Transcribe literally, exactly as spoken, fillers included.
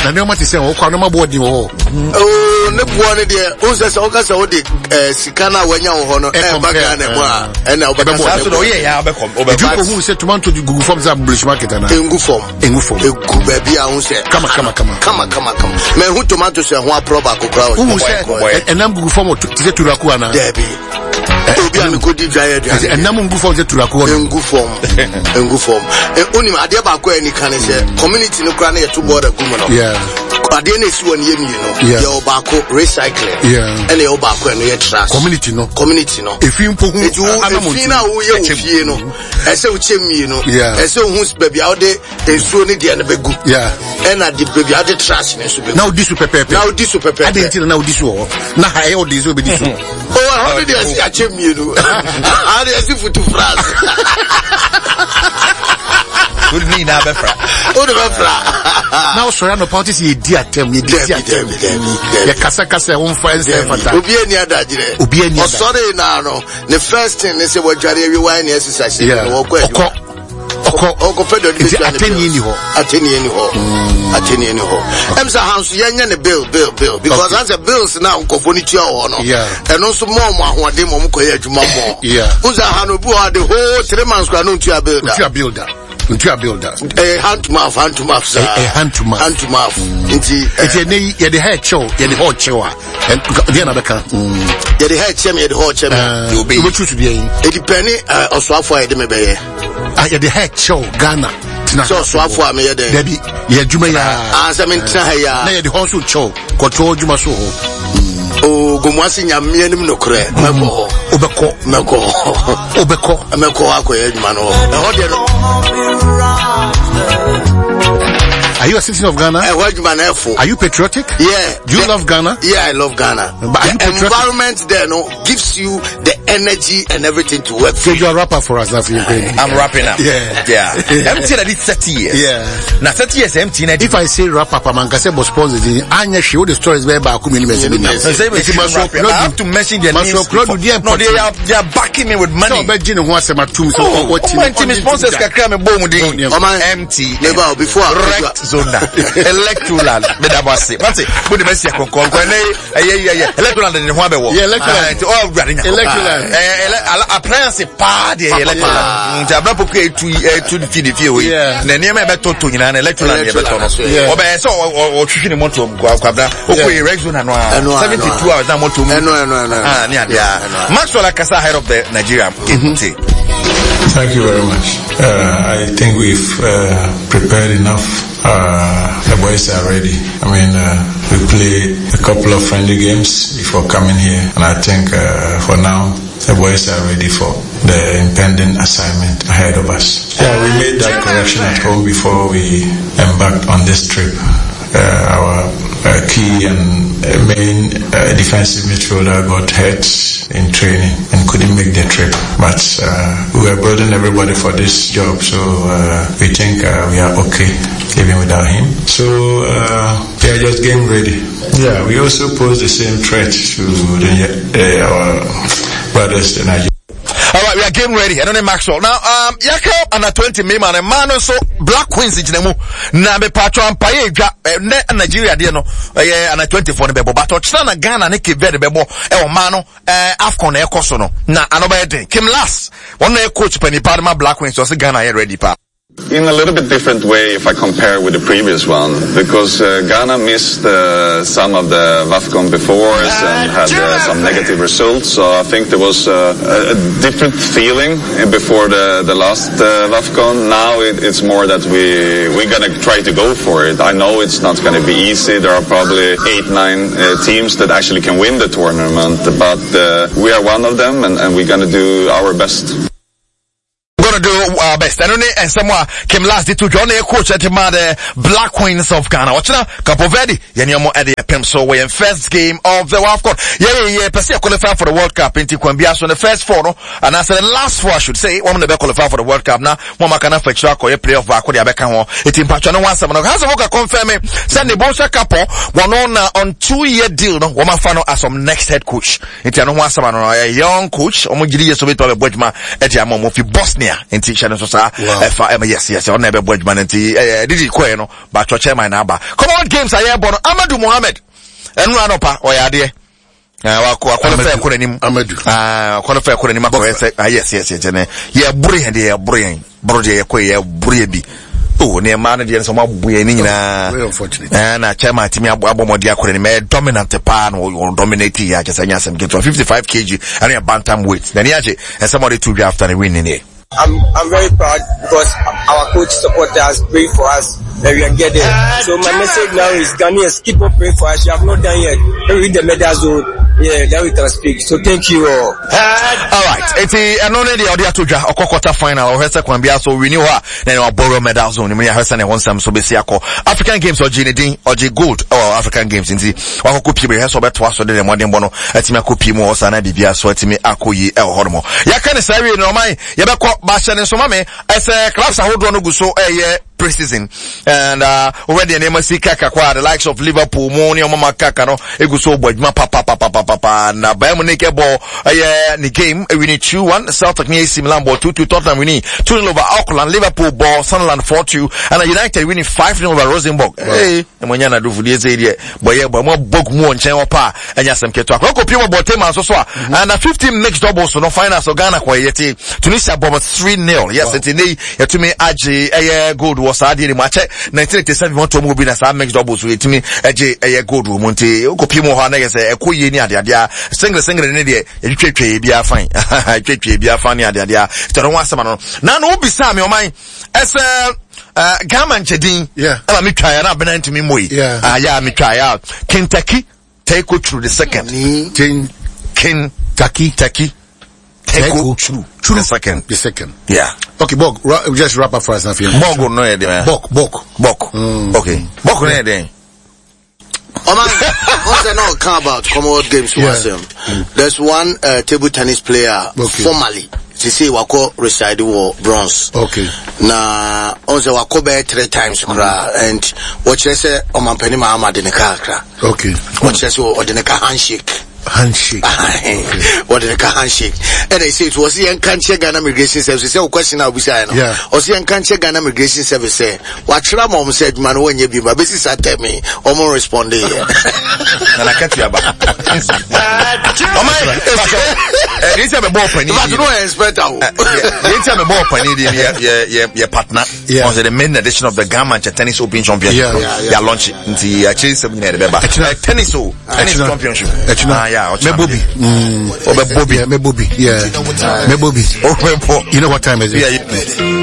na ne ma ti se o kwa no ma bo di wo oh ne bo ne de o se se o ka se o de sika na wanya wo ho no e ba ga na mo a e na o ba so so ye ya be kom o be ba who say tomato di gugu form za British market na engu form engu form egu ba bia ho se kama kama kama kama kama kama me hu tomato se ho aproba kokra o who say enam gugu form ti se turaku ana debi obi an ko di dry ade enam gugu form se turaku engu form engu form e onim ade ba ko ani kan se community no kra na ye to border gumu no yeah ade na si won ye mi no ye oba ko recycling yeah ene oba ko no ye trash community no community no efi mpoku anamontu efi na wo ye ofie no ese wo chemi no ese wo hu baby out de ensuo ni de na begu yeah ena di baby out de trash ni so begu now this super pepe now this super pepe ade nti na this wo na ha e o this obi this oh how did you see a chemi no ade esi futu france good me na be fra o de be fra now so ya no politics ye di atem ye di atem ye kasa kasa won fa ense fata obi ani adagire obi ani o sorry na no the first thing they say we dware wi wine exercise no wo kwa oko oko fedo de ateni ni ho ateni ni ho ateni ni ho emsa hanso yenya ne bill bill bill because as a bills now nkofo ni tua ho no eno so mo mo ahode mo mkoye adwuma mo uza hanu bu ha the whole three months kwa no tua builder tua builder tua builder eh hand to mouth hand to mouth sir eh hand to mouth hand to mouth nti eti ne ye the hair show ye the hot show and the na beka ye the hair chem ye the hot chem you be you choose be e depend osoafo ye de me be ye ah ye the hair show Ghana so osoafo am ye de debi ye djuma ya ah se me ntra ha ya na ye the hot show control djuma so ho o gomwasi nyame nim no kre meko obeko meko obeko meko akoye djuma no e ho de no Are you a citizen of Ghana? Are you patriotic? Yeah. Do you yeah. love Ghana? Yeah, I love Ghana. But are the you environment there no gives you the energy and everything to work. So you're a rapper for us now for Ukraine. I'm rapping up. Yeah. Yeah. I'm saying that it's thirty years. Yeah. Now thirty years empty. If I say rapper, Pamanka say was sponsored. Anya show the stories where back community message. I have to mention their names. No, they are they are backing me with money. So Benjamin wants some tomb. So what team? My team sponsors can come boom empty. Never before Zona electoral medabase what's it put the message kon kon eh eh electoral de ho abewo yeah electoral all grade electoral eh appliance pa de electoral nti abrapo ku etu etu di di fie we na niam e beto to nyina na electoral e beto no o be so o twhwe ni moto kwa kwabra o ku red zone no seventy-two hours na moto no no no ah ni ade Maxwell Akasa, head of the Nigeria. Thank you very much. uh, I think we've uh, prepared enough. Uh, the boys are ready. I mean, uh, we played a couple of friendly games before coming here, and I think uh, for now, the boys are ready for the impending assignment ahead of us. Yeah, we made that correction at home before we embarked on this trip. Uh, our uh, key and uh, main uh, defensive midfielder got hurt in training and couldn't make the trip. But uh, we were building everybody for this job, so uh, we think uh, we are okay even without him. So uh, we are just game ready. Yeah, we also pose the same threat to the, uh, our brothers in Nigeria. Alright, we are game ready. I don't know Maxwell. Now, um, Yaka under twenty me man, and man also Black Queens in Jinemu. Na me patro ampaye dwa ne Nigeria de no. Eh under twenty-four ne bebo. But Ochina Ghana ne Cape Verde bebo. E o man no eh AFCON e koso no. Na anoba den. Kim Last. One e coach Penny Parma Black Queens so Ghana e ready pa. In a little bit different way if I compare with the previous one, because uh, Ghana missed uh, some of the WAFCON before and had uh, some negative results, so I think there was uh, a different feeling before the, the last uh, WAFCON. Now it, it's more that we, we're going to try to go for it. I know it's not going to be easy. There are probably eight, nine uh, teams that actually can win the tournament, but uh, we are one of them, and, and we're going to do our best. Gonna do our best. I don't know, and someone came last day to join a coach at the Black Queens of Ghana. Watch now, Capo Verde, Yanyomo Eddie Pem so we in first game of the WAFCON. Yeah, yeah, yeah, Persia qualified for the World Cup in Tikwambia, so the first four, no, and I said the last four, I should say, one of the qualified for the World Cup now, Mama Kana for Chuck or a playoff back with the Abeka, it in Pachano one seven. Has a worker confirming, send the Bosa couple, one on uh, on two year deal, no, Woman Fano as some next head coach. It's a no one seven, a young coach, Omogiri, so we probably Bojma, Etiamo, Mofi Bosnia. enti hye no so sa efa em yes yes on na be bo adwuma enti eh didi koe no ba cho chairman na aba Commonwealth Games aye bo no Amadou Mohammed enu anopa oyade ah wa ko qualify ko nanim Amadou ah qualify ko nanim ko yes yes yes yes ne ye buru he de ye buru he buru de ye ko ye buru bi oh ne ma na de so ma bu ye ni nyina very unfortunate eh na chairman timi abomodi akore ni me dominant pa no dominate ya just anya some get fifty-five kilograms and a bantam weight then yaje and somebody to be after the winning here. I'm I'm very proud because our coach support us, pray for us, that we are getting. So my message now is Ghanaians, keep on praying for us. You have not done yet. When we read the medal zone, yeah, then we can speak. So thank you all. All right. It's a no need the audio to ja quarter final or hesa kwambia so we knew her then our borrow medal zone. Me hesa ne wonsam so be siako African Games or Ginedin or G Gold or African Games nti wa kopi be hesa obeto aso de modern bono atimi akopi mu osa na bibia so atimi akoyi e hormo. Ya kan say we no man ye be ba shane so mame as a clubs ahodo no guso eh pre-season and uh already name see kaka kwa the likes of Liverpool mo ni mama kaka no eguso bodjuma papa papa papa na Bayern Munich ball eh ni game we need two one Celtic ni A C Milan ball two two Tottenham winning two nil over Auckland Liverpool ball Sunderland four two and United winning five nil over Rosenborg eh emanya na do fudie say die boy boy mo bog mu onchen opa anya sem keto akwa kopi mo ball tema so so and fifteen mixed doubles no final so Ghana kwa yeti Tunisia ball three nil yes it ni yetumi age eh gold was adi ni mache nineteen eighty-seven want to move in as a mixed doubles with me age eh gold wo monte kopi mo ha na yese ekoye ni ade ade single single ni de twetwe bia fine twetwe bia fine ade ade toro wasema no na no obisa me o man ese uh Gama nchedin yeah ama me twa ya na bena ntimi moyi ah ya me twa ya Kentucky take you through the second Ken Kentucky Kentucky take you through through the second the second yeah okay Bog just wrap up for us now Bog no e dey Bog Bog Bog okay Bog no e dey Oh man, what's that not come about Commonwealth Games? Yeah. Mm. There's one uh, table tennis player okay. formerly. They say wako reside war bronze. Okay. Na once wako be three times kra mm. and what you say o man pani Mahama de neka kra. Okay. What you say o de neka handshake. Handshake. Okay. What de neka handshake. And they say it was the Ghana Ghana Immigration Service. Say o question now be say no. Yeah. O say Ghana Ghana Immigration Service say what try mom said man when you be my basis tell me o mo respond here. Na nakati aba. O my eh this be ball pani. But no expect am. This be ball pani dey your your partner on the main edition of the Ghana Tennis Open Championship. Ya launch nti actually seven na be ba. Tennis o tennis championship. Yeah, me Bobby. Mm. Oh, me Bobby. Yeah, me Bobby. Yeah. Me Bobby. Oh, you know what time is it? Yeah.